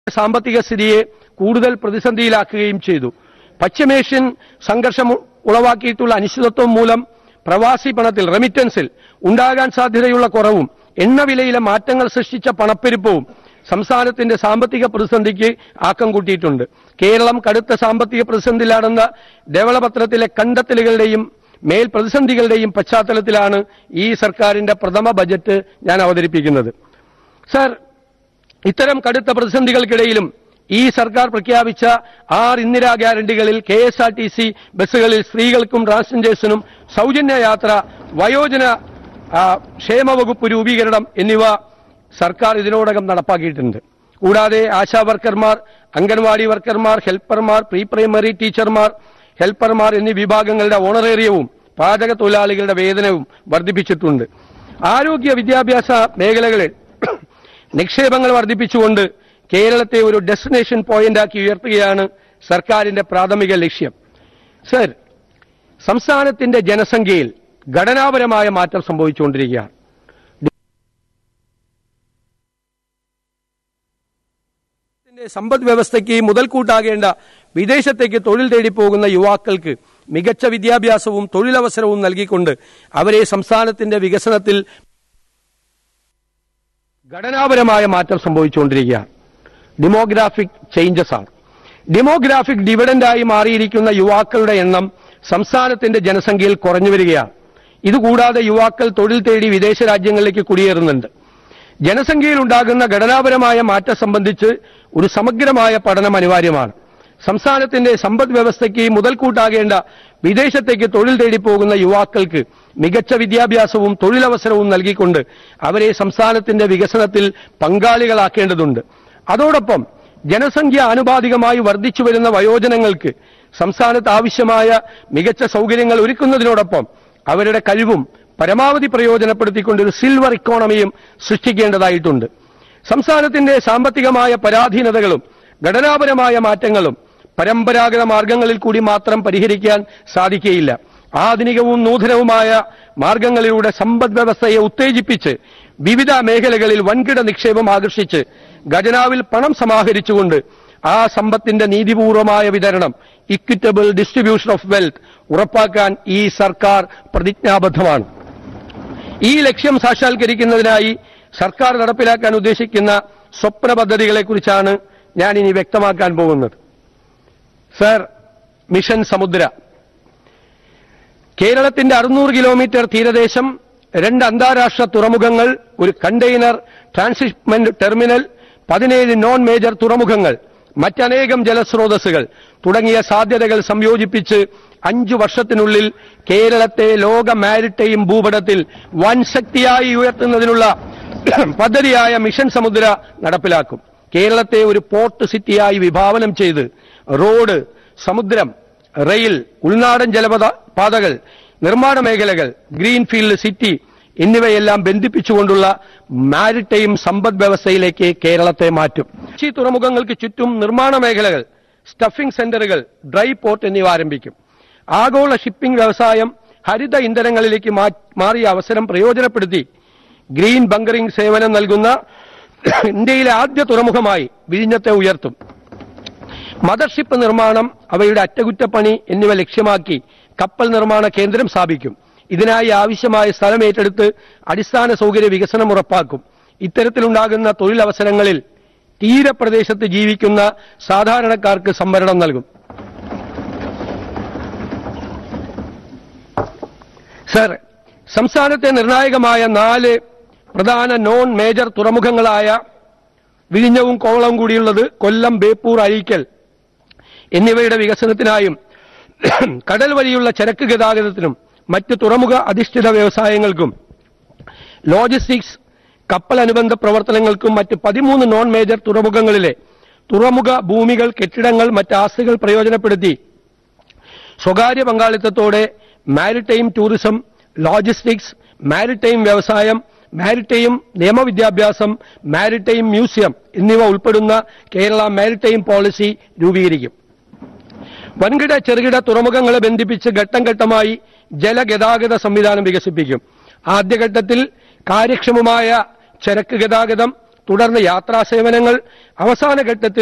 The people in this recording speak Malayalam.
സാമ്പത്തിക സ്ഥിതിയെ കൂടുതൽ പ്രതിസന്ധിയിലാക്കുകയും ചെയ്തു. പശ്ചിമേഷ്യൻ സംഘർഷം ഉളവാക്കിയിട്ടുള്ള അനിശ്ചിതത്വം മൂലം പ്രവാസി പണത്തിൽ റെമിറ്റൻസിൽ ഉണ്ടാകാൻ സാധ്യതയുള്ള കുറവും എണ്ണവിലയിലെ മാറ്റങ്ങൾ സൃഷ്ടിച്ച പണപ്പെരുപ്പവും സംസ്ഥാനത്തിന്റെ സാമ്പത്തിക പ്രതിസന്ധിക്ക് ആക്കം കൂട്ടിയിട്ടുണ്ട്. കേരളം കടുത്ത സാമ്പത്തിക പ്രതിസന്ധിയിലാണെന്ന ധവളപത്രത്തിലെ കണ്ടെത്തലുകളുടെയും മേൽ പ്രതിസന്ധികളുടെയും പശ്ചാത്തലത്തിലാണ് ഈ സർക്കാരിന്റെ പ്രഥമ ബജറ്റ് ഞാൻ അവതരിപ്പിക്കുന്നത്. സർ, ഇത്തരം കടുത്ത പ്രതിസന്ധികൾക്കിടയിലും ഈ സർക്കാർ പ്രഖ്യാപിച്ച 6 ഇന്ദിരാ ഗ്യാരണ്ടികളിൽ KSRTC ബസ്സുകളിൽ സ്ത്രീകൾക്കും ട്രാൻസ്ജെൻഡേഴ്സിനും സൗജന്യ യാത്ര, വയോജന ക്ഷേമ വകുപ്പ് രൂപീകരണം എന്നിവ സർക്കാർ ഇതിനോടകം നടപ്പാക്കിയിട്ടുണ്ട്. കൂടാതെ ആശാ വർക്കർമാർ, അംഗൻവാടി വർക്കർമാർ, ഹെൽപ്പർമാർ, പ്രീ പ്രൈമറി ടീച്ചർമാർ, ഹെൽപ്പർമാർ എന്നീ വിഭാഗങ്ങളുടെ ഓണറേറിയവും പാചക തൊഴിലാളികളുടെ വേതനവും വർദ്ധിപ്പിച്ചിട്ടുണ്ട്. ആരോഗ്യ വിദ്യാഭ്യാസ മേഖലകളിൽ നിക്ഷേപങ്ങൾ വർദ്ധിപ്പിച്ചുകൊണ്ട് കേരളത്തെ ഒരു ഡെസ്റ്റിനേഷൻ പോയിന്റാക്കി ഉയർത്തുകയാണ് സർക്കാരിന്റെ പ്രാഥമിക ലക്ഷ്യം. സർ, സംസ്ഥാനത്തിന്റെ ജനസംഖ്യയിൽ ഘടനാപരമായ മാറ്റം സംഭവിച്ചുകൊണ്ടിരിക്കുകയാണ്. സമ്പദ് വ്യവസ്ഥയ്ക്ക് മുതൽക്കൂട്ടാകേണ്ട വിദേശത്തേക്ക് തൊഴിൽ തേടി പോകുന്ന യുവാക്കൾക്ക് മികച്ച വിദ്യാഭ്യാസവും തൊഴിലവസരവും നൽകിക്കൊണ്ട് അവരെ സംസ്ഥാനത്തിന്റെ വികസനത്തിൽ ഘടനാപരമായ മാറ്റം സംഭവിച്ചുകൊണ്ടിരിക്കുകയാണ്. ഡെമോഗ്രാഫിക് ചേഞ്ചസ് ആണ്. ഡെമോഗ്രാഫിക് ഡിവിഡന്റായി മാറിയിരിക്കുന്ന യുവാക്കളുടെ എണ്ണം സംസ്ഥാനത്തിന്റെ ജനസംഖ്യയിൽ കുറഞ്ഞു വരികയാണ്. ഇതുകൂടാതെ യുവാക്കൾ തൊഴിൽ തേടി വിദേശ രാജ്യങ്ങളിലേക്ക് കുടിയേറുന്നുണ്ട്. ജനസംഖ്യയിൽ ഉണ്ടാകുന്ന ഘടനാപരമായ മാറ്റം സംബന്ധിച്ച് ഒരു സമഗ്രമായ പഠനം അനിവാര്യമാണ്. സംസ്ഥാനത്തിന്റെ സമ്പദ് വ്യവസ്ഥയ്ക്ക് മുതൽക്കൂട്ടാകേണ്ട വിദേശത്തേക്ക് തൊഴിൽ തേടി പോകുന്ന യുവാക്കൾക്ക് മികച്ച വിദ്യാഭ്യാസവും തൊഴിലവസരവും നൽകിക്കൊണ്ട് അവരെ സംസ്ഥാനത്തിന്റെ വികസനത്തിൽ പങ്കാളികളാക്കേണ്ടതുണ്ട്. അതോടൊപ്പം ജനസംഖ്യ ആനുപാതികമായി വർദ്ധിച്ചു വരുന്ന വയോജനങ്ങൾക്ക് സംസ്ഥാനത്ത് ആവശ്യമായ മികച്ച സൗകര്യങ്ങൾ ഒരുക്കുന്നതിനോടൊപ്പം അവരുടെ കഴിവും പരമാവധി പ്രയോജനപ്പെടുത്തിക്കൊണ്ട് ഒരു സിൽവർ ഇക്കോണമിയും സൃഷ്ടിക്കേണ്ടതായിട്ടുണ്ട്. സംസ്ഥാനത്തിന്റെ സാമ്പത്തികമായ പരാധീനതകളും ഘടനാപരമായ മാറ്റങ്ങളും പരമ്പരാഗത മാർഗങ്ങളിൽ കൂടി മാത്രം പരിഹരിക്കാൻ സാധിക്കുകയില്ല. ആധുനികവും നൂതനവുമായ മാർഗങ്ങളിലൂടെ സമ്പദ് വ്യവസ്ഥയെ ഉത്തേജിപ്പിച്ച് വിവിധ മേഖലകളിൽ വൻകിട നിക്ഷേപം ആകർഷിച്ച് ഖജനാവിൽ പണം സമാഹരിച്ചുകൊണ്ട് ആ സമ്പത്തിന്റെ നീതിപൂർവമായ വിതരണം, ഇക്വിറ്റബിൾ ഡിസ്ട്രിബ്യൂഷൻ ഓഫ് വെൽത്ത് ഉറപ്പാക്കാൻ ഈ സർക്കാർ പ്രതിജ്ഞാബദ്ധമാണ്. ഈ ലക്ഷ്യം സാക്ഷാത്കരിക്കുന്നതിനായി സർക്കാർ നടപ്പിലാക്കാൻ ഉദ്ദേശിക്കുന്ന സ്വപ്ന പദ്ധതികളെക്കുറിച്ചാണ് ഞാൻ ഇനി വ്യക്തമാക്കാൻ പോകുന്നത്. സർ, മിഷൻ സമുദ്ര. കേരളത്തിന്റെ 600 കിലോമീറ്റർ തീരദേശം, 2 അന്താരാഷ്ട്ര തുറമുഖങ്ങൾ, ഒരു container transshipment terminal, 17 non major തുറമുഖങ്ങൾ, മറ്റനേകം ജലസ്രോതസ്സുകൾ തുടങ്ങിയ സാധ്യതകൾ സംയോജിപ്പിച്ച് 5 വർഷത്തിനുള്ളിൽ കേരളത്തെ ലോക മാരിടൈം ഭൂപടത്തിൽ വൻ ശക്തിയായി ഉയർത്തുന്നതിനുള്ള പദ്ധതിയായ മിഷൻ സമുദ്ര നടപ്പിലാക്കും. കേരളത്തെ ഒരു പോർട്ട് സിറ്റിയായി വിഭാവനം ചെയ്ത് റോഡ്, സമുദ്രം, റെയിൽ, ഉൾനാടൻ ജലപാതകൾ, നിർമ്മാണ മേഖലകൾ, ഗ്രീൻഫീൽഡ് സിറ്റി എന്നിവയെല്ലാം ബന്ധിപ്പിച്ചുകൊണ്ടുള്ള മാരിടൈം സമ്പദ് വ്യവസ്ഥയിലേക്ക് കേരളത്തെ മാറ്റും. കൊച്ചി തുറമുഖങ്ങൾക്ക് ചുറ്റും നിർമ്മാണ മേഖലകൾ, സ്റ്റഫിംഗ് സെന്ററുകൾ, ഡ്രൈ പോർട്ട് എന്നിവ ആരംഭിക്കും. ആഗോള ഷിപ്പിംഗ് വ്യവസായം ഹരിത ഇന്ധനങ്ങളിലേക്ക് മാറിയ അവസരം പ്രയോജനപ്പെടുത്തി ഗ്രീൻ ബങ്കറിംഗ് സേവനം നൽകുന്ന ഇന്ത്യയിലെ ആദ്യ തുറമുഖമായി വിഴിഞ്ഞത്തെ ഉയർത്തും. മദർഷിപ്പ് നിർമ്മാണം, അവയുടെ അറ്റകുറ്റപ്പണി എന്നിവ ലക്ഷ്യമാക്കി കപ്പൽ നിർമ്മാണ കേന്ദ്രം സ്ഥാപിക്കും. ഇതിനായി ആവശ്യമായ സ്ഥലം ഏറ്റെടുത്ത് അടിസ്ഥാന സൗകര്യ വികസനം ഉറപ്പാക്കും. ഇത്തരത്തിലുണ്ടാകുന്ന തൊഴിലവസരങ്ങളിൽ തീരപ്രദേശത്ത് ജീവിക്കുന്ന സാധാരണക്കാർക്ക് സംവരണം നൽകും. സർ, സംസ്ഥാനത്തെ നിർണായകമായ 4 പ്രധാന നോൺ മേജർ തുറമുഖങ്ങളായ വിഴിഞ്ഞവും കോവളവും കൂടിയുള്ളത് കൊല്ലം, ബേപ്പൂർ, അഴീക്കൽ എന്നിവയുടെ വികസനത്തിനായും കടൽ വഴിയുള്ള ചരക്ക് ഗതാഗതത്തിനും മറ്റ് തുറമുഖ അധിഷ്ഠിത വ്യവസായങ്ങൾക്കും ലോജിസ്റ്റിക്സ്, കപ്പൽ അനുബന്ധ പ്രവർത്തനങ്ങൾക്കും മറ്റ് 13 നോൺ മേജർ തുറമുഖങ്ങളിലെ തുറമുഖ ഭൂമികൾ, കെട്ടിടങ്ങൾ, മറ്റ് ആസ്തികൾ പ്രയോജനപ്പെടുത്തി സ്വകാര്യ പങ്കാളിത്തത്തോടെ മാരിടൈം ടൂറിസം, ലോജിസ്റ്റിക്സ്, മാരിടൈം വ്യവസായം, മാരിടൈം നിയമവിദ്യാഭ്യാസം, മാരിടൈം മ്യൂസിയം എന്നിവ ഉൾപ്പെടുന്ന കേരള മാരിടൈം പോളിസി രൂപീകരിക്കും. വൻകിട ചെറുകിട തുറമുഖങ്ങളെ ബന്ധിപ്പിച്ച് ഘട്ടം ഘട്ടമായി ജലഗതാഗത സംവിധാനം വികസിപ്പിക്കും. ആദ്യഘട്ടത്തിൽ കാര്യക്ഷമമായ ചരക്ക് ഗതാഗതം, തുടർന്ന് യാത്രാ സേവനങ്ങൾ, അവസാന ഘട്ടത്തിൽ